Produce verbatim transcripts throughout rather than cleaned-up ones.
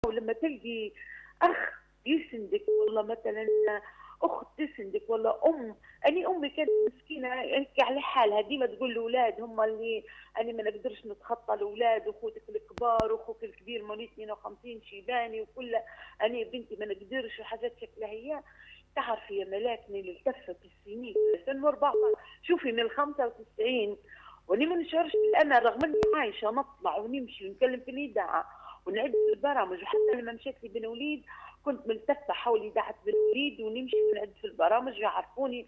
ولما تلقي اخ يسندك، والله مثلا اخت تسندك، ولا ام. اني امي كانت مسكينه هيك على حالها، ديما تقول الاولاد هم اللي انا ما نقدرش نتخطى الاولاد، واخوتك الكبار واخوك الكبير مواليد اثنين وخمسين شيباني وكلها، انا بنتي ما نقدرش وحاجات شكلها هي. تعرفي يا ملاك من اللي التفت السنين ألفين وأربعة عشر، شوفي من ال خمسة وتسعين واني ما نشعرش بالامان، رغم اني عايشه نطلع ونمشي ونتكلم في الاذاعه ونعد في البرامج، وحتى لما مشيت لي بن وليد كنت ملتفه حول اذاعه بن وليد ونمشي ونعد في البرامج ويعرفوني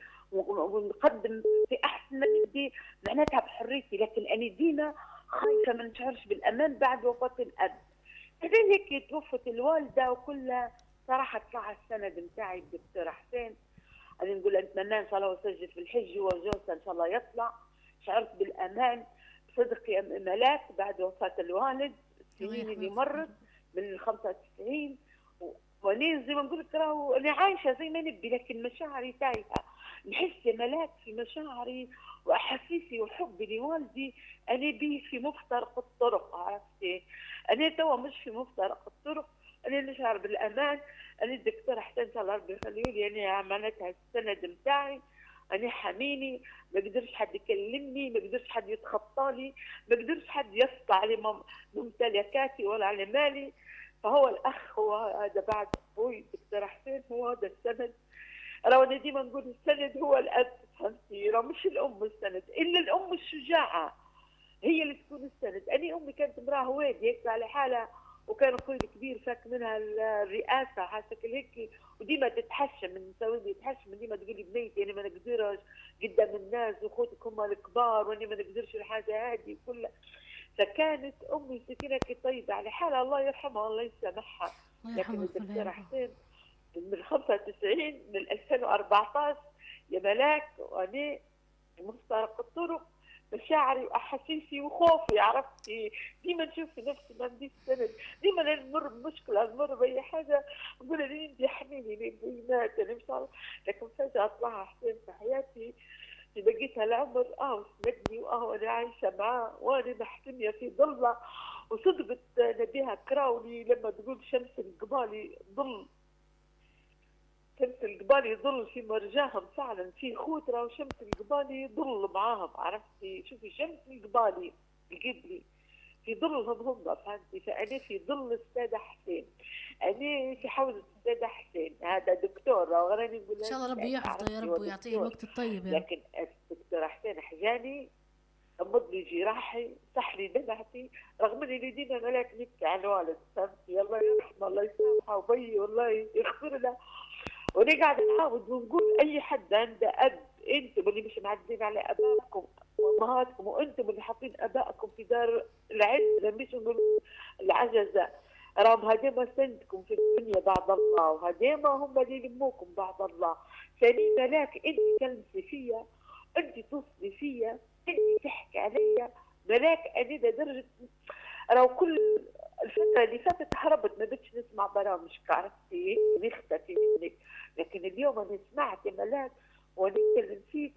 ونقدم في احسن ما ندي معناتها بحريتي. لكن انا ديما خايفه ما نشعرش بالامان بعد وفاه الاب. بعدين هيك توفت الوالده وكلها، صراحه طلع السند نتاعي الدكتور حسين، انا نقول نتمنى ان شاء الله وسجل في الحج وجوزها ان شاء الله يطلع. شعرت بالامان بصدق يا ملاك بعد وفاه الوالد، السنين اللي مرت من ال خمسة وتسعين، وانا زي ما نقول لك راهو انا عايشه زي ما نبي، لكن مشاعري تايهه. نحس يا ملاك في مشاعري واحاسيسي وحبي لوالدي انا بيه في مفترق الطرق، عرفتي؟ انا توا مش في مفترق الطرق، انا نشعر بالامان. انا الدكتور حسين ان شاء الله ربي يخليه لي، انا عملتها السند نتاعي، انا حميني، ما قدرش حد يكلمني، ما قدرش حد يتخطى لي، ما قدرش حد يسطع على ممتلكاتي ولا على مالي. فهو الاخ هو هذا بعد ابوي الدكتور حسين، هو هذا السند. راه انا ديما نقول السند هو الاب، فهمتي؟ راه مش الام السند، الا الام الشجاعه هي اللي تكون السند. انا امي كانت امراه هوادي هيك على حالها، وكان اخوي الكبير فاك منها الرئاسه حاسه هيك، وديما تتحشم من سوي تتحشم، ديما تقول لي بنيتي انا ما نقدرش قدام الناس واخوتك هم الكبار وانا ما نقدرش الحاجه هذه كلها. فكانت امي سكينه طيبه على حالها، الله يرحمها الله يسامحها. لكن الدكتور حسين من خمسة وتسعين من ألفين وأربعة عشر يا ملاك وانا مفترق الطرق، مشاعري واحاسيسي وخوفي، عرفتي؟ ديما نشوف في نفسي ما عنديش سند، ديما نمر بمشكله نمر باي حاجه نقول لي انت حميني لي مات ان شاء الله. لكن فجاه طلع حسين في حياتي في بقيتها العمر، اه سندني واه انا عايشه معاه وانا محتميه في ظله. وصدقت نبيها كراولي لما تقول شمس القبالي ظل، شمس القبالي يظل في مرجاهم فعلا، في خوترة وشمس القبالي يظل معاهم، عرفتي؟ شوفي شمس القبالي القبلي في ظلهم هم، فهمتي؟ فأنا في ظل السادة حسين، أنا في حوزة السادة حسين، هذا دكتور راني نقول ان شاء الله ربي يحفظه يا رب ويعطيه دكتور. الوقت الطيب يا رب. لكن الدكتور حسين حجاني غمض لي جراحي، صح لي دمعتي، رغم اني ديما ملاك نبكي على الوالد، فهمتي؟ الله يرحمه الله يسامحه وبي والله يغفر له. وانا قاعده نعاود ونقول اي حد عنده اب، انتم اللي مش معدين على ابائكم وامهاتكم، وانتم اللي حاطين ابائكم في دار العز، مش نقول العجزه، راهم هذيما سندكم في الدنيا بعد الله، وهذيما هم اللي يلموكم بعد الله. ثاني ملاك انت تلمسي فيا، انت توصلي فيا، انت تحكي عليا ملاك. انا لدرجه راهو كل الفترة اللي فاتت هربت ما بدش نسمع برامجك، عرفتي؟ نختفي منك. لكن اليوم انا سمعت يا ملاك وانا نتكلم فيك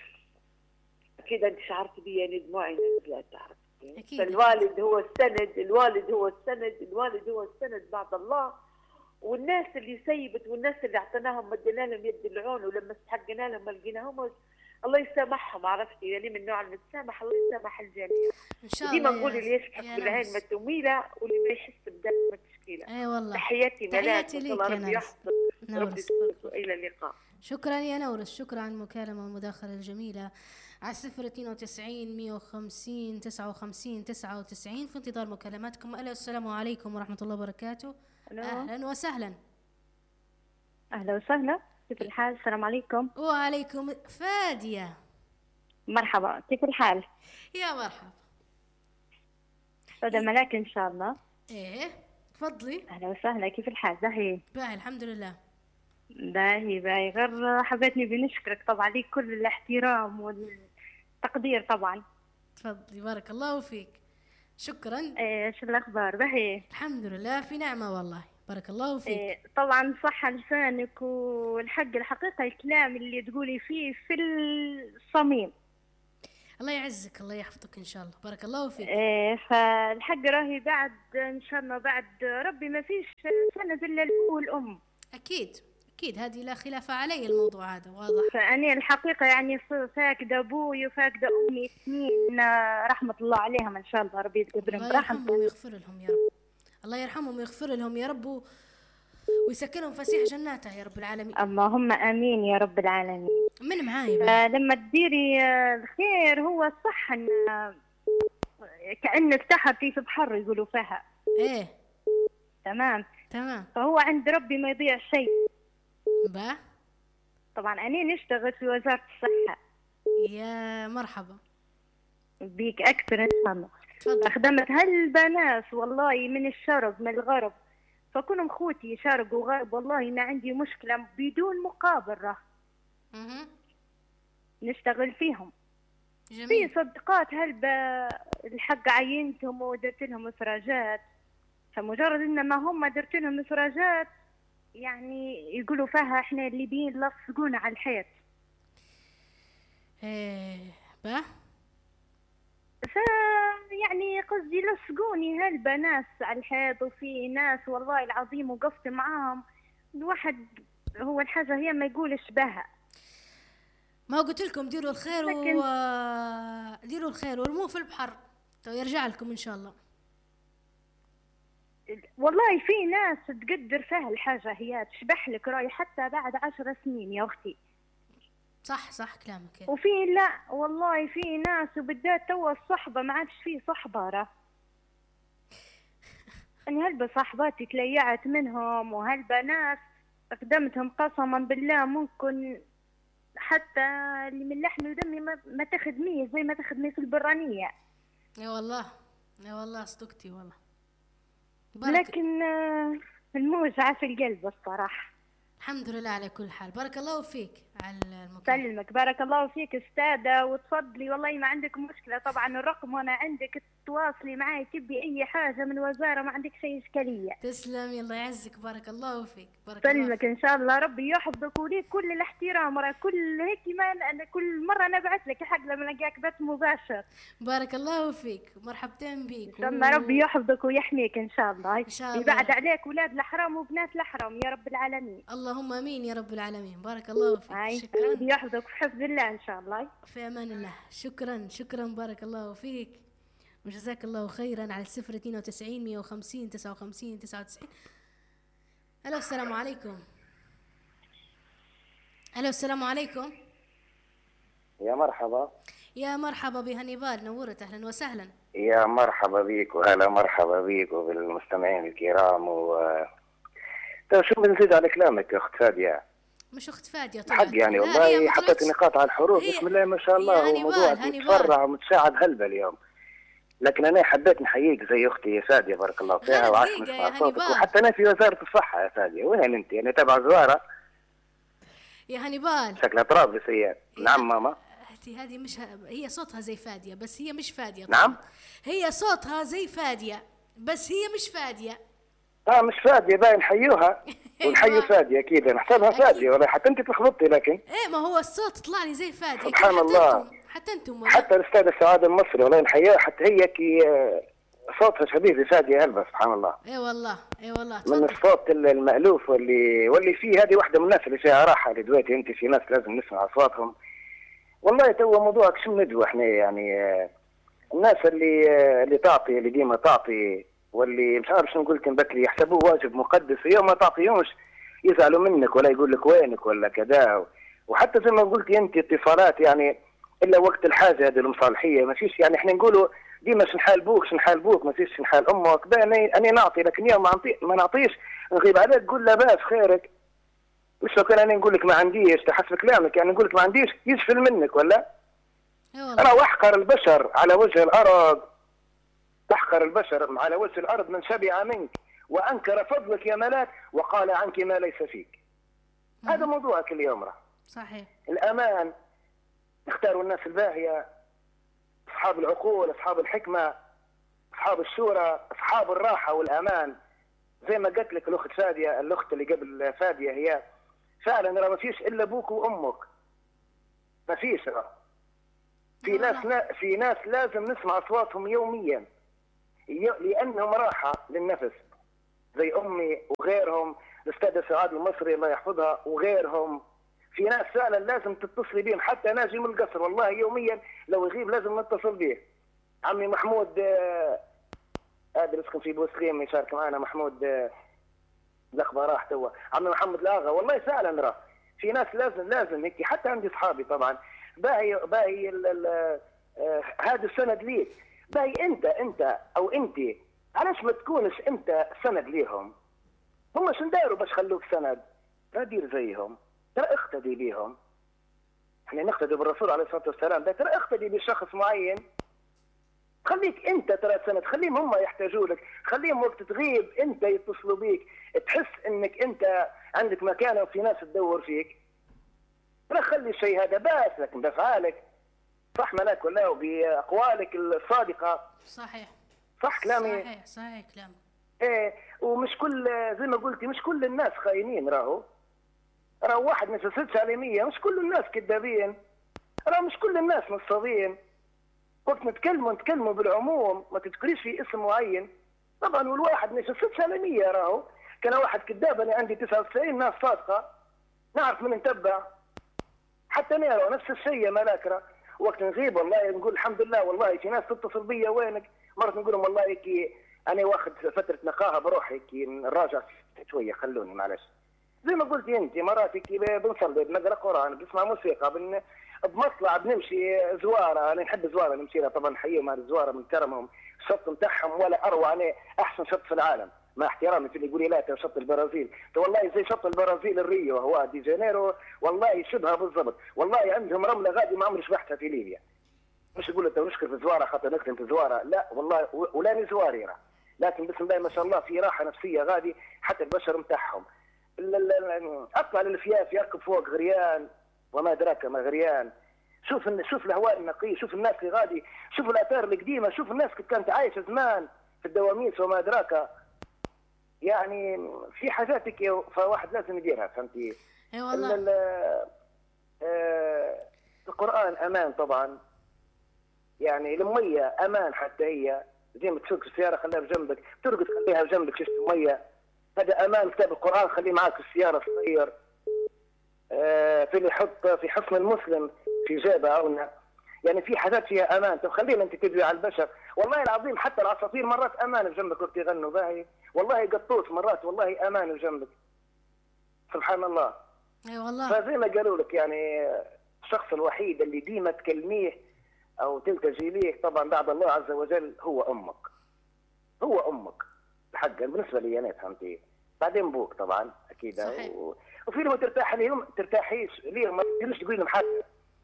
كده، انت شعرت بي يعني دموعي نزلت، عرفتي؟ أكيد فالوالد أكيد. هو السند، الوالد هو السند، الوالد هو السند بعد الله. والناس اللي سيبت والناس اللي اعطيناهم مدينا لهم يد العون، ولما استحقنا لهم ما لقيناهمش، الله يسامحهم، عرفتي؟ يعني من نوع المتسامح، الله يسامح الجميع. ان شاء وديما الله نقول يا اللي يشحك يا بالعين نورس. متوميله، واللي ما يحس بدم متشكيله. اي والله. تحياتي ملاك تحياتي وان شاء الله ليك يا ربي نورس. يحفظك، ربي نورس بارك يسلمك الله. والى اللقاء. شكرا يا نورس، شكرا على المكالمة والمداخلة الجميلة على صفر اثنين وتسعين مية وخمسين تسعة وخمسين تسعة وتسعين. في انتظار مكالماتكم. ألو السلام عليكم ورحمة الله وبركاته. ألو. أهلا وسهلا. أهلا وسهلا، كيف الحال؟ السلام عليكم. وعليكم فادية. مرحبا، كيف الحال؟ يا مرحبا. أستاذة ملاك إن شاء الله. ايه تفضلي. أهلا وسهلا، كيف الحال؟ باهي باهي الحمد لله. باهي باهي غير حبيتني بنشكرك طبعا، ليك كل الاحترام والتقدير طبعا. تفضلي بارك الله فيك. شكرا. إيه شو الأخبار؟ باهي الحمد لله في نعمة والله، بارك الله فيك. إيه طبعا صح لسانك، والحق الحقيقة الكلام اللي تقولي فيه في الصميم. الله يعزك، الله يحفظك ان شاء الله، بارك الله فيك. إيه فالحق راهي بعد ان شاء الله بعد ربي ما فيش سند الا الابو والام. اكيد اكيد، هذه لا خلاف عليه، الموضوع هذا واضح. فاني الحقيقه يعني فاقده ابوي وفاقده امي سنين، رحمه الله عليهم ان شاء الله، ربي يقدرهم الله برحمته. يرحمهم ويغفر لهم يا رب، الله يرحمهم ويغفر لهم يا رب، ويسكنهم فسيح جناته يا رب العالمين. اللهم امين يا رب العالمين. من معاي لما تديري الخير هو الصح ان كأنك تحتي في بحر يقولوا فيها. ايه تمام تمام. فهو عند ربي ما يضيع شيء. با طبعا أنا نشتغل في وزارة الصحة. يا مرحبا بيك أكثر إن شاء الله. تفضل. خدمت هالبنات والله من الشرق من الغرب، فكونهم خوتي شرق وغرب والله ما عندي مشكلة بدون مقابل. اها نشتغل فيهم. جميل. في صدقات هلبة الحق عينتهم ودرت لهم إفراجات، فمجرد إن ما هم درت لهم إفراجات يعني يقولوا فيها إحنا الليبيين لصقونا على الحيط. ايه با ف يعني قصدي لصقوني هلبة ناس على الحيط، وفي ناس والله العظيم وقفت معاهم الواحد هو الحاجة هي ما يقولش بها. ما قلت لكم ديروا الخير لكن... و ديروا الخير وارموه في البحر تو يرجع لكم ان شاء الله. والله في ناس تقدر فيها الحاجة هي تشبح لك راي حتى بعد عشر سنين يا أختي. صح صح كلامك. وفي لا والله في ناس وبالذات توا الصحبة ما عادش فيه صحبة راه. أني هلبة صاحباتي تليعت منهم وهلبة ناس قدمتهم قسما بالله ممكن حتى اللي من لحم ودمي ما, ما تخدميه زي ما تخدميه في البرانية. يا والله يا والله صدقتي والله. لكن الموجعة في القلب الصراحة. الحمد لله على كل حال، بارك الله فيك على المكالمة. سلمك بارك الله فيك استاذة، وتفضلي والله ما عندك مشكلة. طبعا الرقم وانا عندك تواصلي معي تبي اي حاجة من الوزارة ما عندك شيء اشكالية. تسلمي الله يعزك، بارك الله فيك. بارك سلمك ان شاء الله ربي يحفظك وليك كل الاحترام. راه كل هيك ما انا كل مرة نبعث لك حق لما نلقاك بث مباشر. بارك الله فيك، مرحبتين بيك. ان شاء الله ربي يحفظك ويحميك ان شاء الله. ان شاء الله يبعد عليك اولاد الحرام وبنات الحرام يا رب العالمين. اللهم امين يا رب العالمين. بارك الله فيك. هاي. شكرا. يحفظك في حفظ الله ان شاء الله. في امان الله. شكرا شكرا بارك الله فيك وجزاك الله خيرا على الصفر اثنين وتسعين مية وخمسين تسعة وخمسين تسعة وتسعين. الو السلام عليكم. الو السلام عليكم. يا مرحبا. يا مرحبا بهنيبال، نورت، اهلا وسهلا. يا مرحبا بيك وهلا مرحبا بيك وبالمستمعين الكرام. و طيب شو بنزيد على كلامك يا اخت فاديه؟ مش اخت فاديه طبعا. حق يعني والله حطيت نقاط على الحروف. بسم الله ما شاء الله، هو موضوع متفرع ومتشعب هلبة اليوم. لكن انا حبيت نحييك زي اختي يا فاديه بارك الله فيها وعاش نسمع صوتك. وحتى انا في وزاره الصحه يا فاديه. وين انت؟ انا تبع زواره يا هنيبال. شكلها طرابلسيه. نعم ماما. هذه مش ه... هي صوتها زي فاديه بس هي مش فاديه. نعم هي صوتها زي فاديه بس هي مش فاديه. اه مش فاديه باين حيوها ونحيي فاديه اكيد. انا حسبها فاديه والله حتى انت تلخبطتي. لكن ايه ما هو الصوت طلع لي زي فاديه. سبحان الله. حتى انتم حتى الاستاذ السعاد المصري والله نحييها حتى هي كي صوتها شبيه بفاديه هلبة سبحان الله. اي والله اي والله. من الصوت المألوف واللي واللي فيه. هذه واحده من الناس اللي فيها راحه اللي دلوقتي انت في ناس لازم نسمع اصواتهم. والله تو موضوعك شو ندوه احنا يعني الناس اللي اللي تعطي اللي ديما تعطي واللي مش عارف شنو نقول لك بكري يحسبوه واجب مقدس. يوم ما تعطيهمش يزعلوا منك ولا يقول لك وينك ولا كذا. وحتى زي ما قلتي انت اتصالات يعني الا وقت الحاجه. هذه المصالحيه ما فيش يعني احنا نقولوا ديما شنحال بوك شنحال بوك ما فيش شنحال امك. انا نعطي لكن يوم ما نعطي ما نعطيش نغيب عليك قول لا باس خيرك. مش لو كان انا نقول لك ما عنديش تحسب كلامك يعني نقول لك ما عنديش يجفل منك ولا. انا واحقر البشر على وجه الارض. تحقر البشر على وجه الارض من شبع منك وانكر فضلك يا ملاك وقال عنك ما ليس فيك. مم. هذا موضوعك اليوم راه. صحيح. الامان اختاروا الناس الباهيه اصحاب العقول اصحاب الحكمه اصحاب الشورى اصحاب الراحه والامان. زي ما قلت لك الاخت فاديه الاخت اللي قبل فاديه هي فعلا راه ما فيش الا ابوك وامك. ما فيش راه. في ناس لا في ناس لازم نسمع اصواتهم يوميا لانهم راحه للنفس، زي امي وغيرهم، الاستاذه سعاد المصري الله يحفظها وغيرهم. في ناس فعلا لازم تتصلي بهم، حتى ناجي من القصر والله يوميا لو يغيب لازم نتصل به. عمي محمود هذا يسكن في بوسخيم يشارك معنا، محمود الاخبار راح توا، عمي محمد الاغا والله فعلا راه في ناس لازم لازم هيك. حتى عندي اصحابي طبعا باهي باهي هذا السند ليك، باهي انت انت او انت علاش ما تكونش انت سند ليهم؟ هم شن داروا باش خلوك سند؟ ترى دير زيهم، ترى اقتدي بيهم. احنا نقتدي بالرسول عليه الصلاه والسلام، ترى اقتدي بشخص معين. خليك انت ترى سند، خليهم هم يحتاجوا لك، خليهم وقت تغيب انت يتصلوا بيك، تحس انك انت عندك مكانه وفي ناس تدور فيك. لا خلي الشيء هذا بس، لكن بافعالك صح ملاك ولا باقوالك الصادقه. صحيح صح كلامي؟ صحيح صحيح كلامك. ايه، ومش كل زي ما قلتي مش كل الناس خاينين، راهو راهو واحد ما يسدش على مية، مش كل الناس كذابين، راهو مش كل الناس نصابين. وقت نتكلموا نتكلموا بالعموم، ما تذكريش في اسم معين. طبعا والواحد ما يسدش على مية، راهو كان واحد كذاب انا عندي تسعة وتسعين ناس صادقه نعرف من نتبع. حتى انا راهو نفس الشيء ملاك، راه وقت نغيب والله نقول الحمد لله، والله في ناس تتصل بيا وينك، مرات نقول لهم والله كي انا واخد فتره نقاهه بروحي كي نراجع شويه خلوني معلش. زي ما قلتي انت مرات كي بنصلي بنقرا قران بنسمع موسيقى بن... بمطلع بنمشي زواره، انا نحب زواره نمشي لها طبعا، نحييهم على الزواره من كرمهم، الشط نتاعهم ولا اروع، انا احسن شط في العالم مع احترامي في اللي يقول لي لا شط البرازيل، والله زي شط البرازيل الريو هو دي جانيرو، والله شبهها بالضبط، والله عندهم رمله غادي ما عمري شبحتها في ليبيا. مش يقول لك نشكر في زواره خاطر نكتم في زواره، لا والله ولا زواري راه، لكن بسم الله ما شاء الله في راحه نفسيه غادي حتى البشر نتاعهم. اطلع للفياف يركب فوق غريان وما ادراك ما غريان، شوف شوف الهواء النقي، شوف الناس اللي غادي، شوف الاثار القديمه، شوف الناس اللي كانت عايشه زمان في الدواميس وما ادراك. يعني في حاجات هيك فواحد لازم يديرها، فهمتي؟ اي والله. آه القران امان طبعا، يعني الميه امان، حتى هي زي ما تسوق السياره خليها بجنبك، ترقد خليها بجنبك شفت الميه، هذا امان. كتاب القران خليه معك في السياره صغير. آه في اللي يحط في حصن المسلم في جيبه عونه، يعني في حاجات فيها امان. طب خلينا انت تدوي على البشر، والله العظيم حتى العصافير مرات امان بجنبك وقت يغنوا باهي، والله قطوس مرات والله امان بجنبك، سبحان الله. اي والله. فزي ما قالوا لك يعني الشخص الوحيد اللي ديما تكلميه او تلتجي ليه طبعا بعد الله عز وجل هو امك، هو امك حقا بالنسبه لي انا، فهمتي؟ بعدين بوك طبعا اكيد. صحيح. و... وفي لهم ترتاح ليهم ترتاحيش ليهم، ما تقدرش تقول لهم حاجه،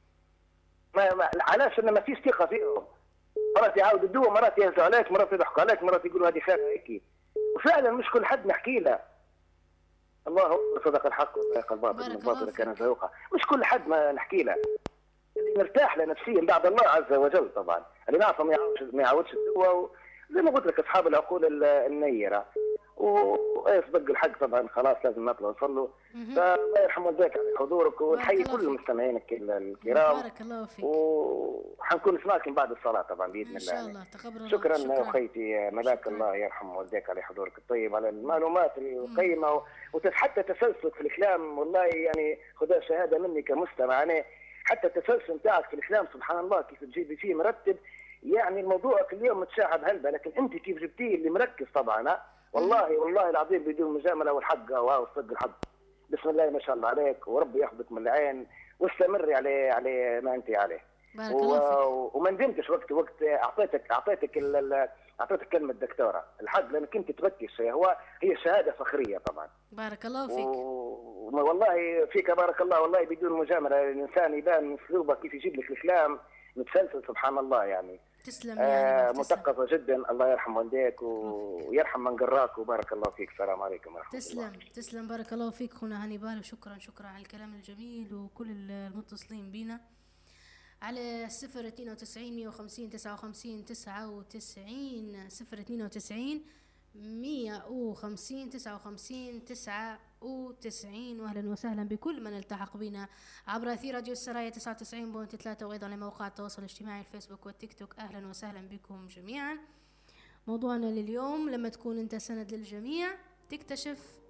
ما, ما... علاش؟ انه ما فيش ثقه فيهم، مرات يعاودوا الدواء، مرات يهزوا عليك، مرات يضحكوا عليك، مرات يقولوا هذه خير هيك. وفعلا مش كل حد نحكي له، الله صدق الحق وصدق الباطل الباطل كان زهوقا، مش كل حد ما نحكي له، اللي مرتاح له نفسيا بعد الله عز وجل طبعا، اللي نعرفه ما يعاودش ما يعاودش الدواء، زي ما قلت لك اصحاب العقول النيره. ويصدق الحق طبعا، خلاص لازم نطلع نصلوا. فالله يرحم والديك على حضورك، ونحيي كل مستمعينك الكرام. بارك الله فيك. وحنكون نسمعكم بعد الصلاه طبعا باذن الله. ان شاء الله. تقبل. شكرا, شكرا اخيتي ملاك، الله يرحم والديك على حضورك الطيب، على المعلومات القيمه، وحتى تسلسلك في الكلام، والله يعني خذها شهاده مني كمستمع. انا حتى التسلسل نتاعك في الكلام سبحان الله كيف تجيبي فيه مرتب، يعني الموضوع كل يوم متشعب هلبة، لكن انت كيف جبتيه اللي مركز طبعا. والله والله العظيم بدون مجامله والحق والصدق الحق، بسم الله ما شاء الله عليك، وربي ياخذك من العين، واستمري على على ما انت عليه. بارك الله فيك. وما ندمتش وقت وقت اعطيتك اعطيتك اعطيتك كلمه دكتوره الحق، لانك انت تبكي الشيء، هو هي شهاده فخريه طبعا. بارك الله فيك. و... والله فيك بارك الله، والله بدون مجامله الانسان يبان من اسلوبه كيف يجيب لك الكلام متسلسل سبحان الله يعني. تسلم آه مثقفة جدا، الله يرحم والديك ويرحم من قراك، وبارك الله فيك. السلام عليكم ورحمة تسلم. الله. تسلم تسلم بارك الله فيك خونا هانيبال، وشكرا شكرا على الكلام الجميل، وكل المتصلين بينا على صفر اثنين وتسعين مية وخمسين تسعة وخمسين تسعة وتسعين صفر اثنين وتسعين مية وخمسين تسعة وخمسين تسعة وتسعين. واهلا وسهلا بكل من التحق بنا عبر اثير راديو السرايا تسعة وتسعين فاصلة ثلاثة وايضا لموقع التواصل الاجتماعي الفيسبوك والتيك توك. اهلا وسهلا بكم جميعا. موضوعنا لليوم: لما تكون انت سند للجميع تكتشف